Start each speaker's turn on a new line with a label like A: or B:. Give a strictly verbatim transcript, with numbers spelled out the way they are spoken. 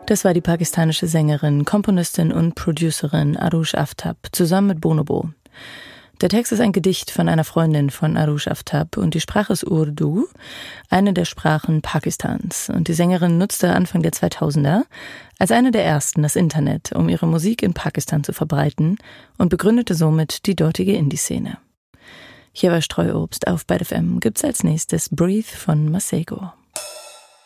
A: Das war die pakistanische Sängerin, Komponistin und Producerin Arush Aftab zusammen mit Bonobo. Der Text ist ein Gedicht von einer Freundin von Arush Aftab und die Sprache ist Urdu, eine der Sprachen Pakistans. Und die Sängerin nutzte Anfang der zweitausender als eine der ersten das Internet, um ihre Musik in Pakistan zu verbreiten und begründete somit die dortige Indie-Szene. Hier bei Streuobst auf Byte F M gibt's als nächstes Breathe von Masego.